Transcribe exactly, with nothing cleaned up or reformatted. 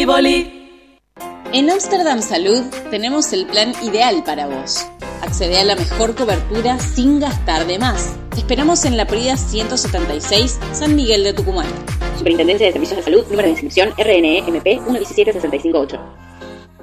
Flivoli. En Amsterdam Salud tenemos el plan ideal para vos. Accede a la mejor cobertura sin gastar de más. Te esperamos en la Prida ciento setenta y seis, San Miguel de Tucumán. Superintendencia de Servicios de Salud, número de inscripción R N E M P uno uno siete seis cinco ocho.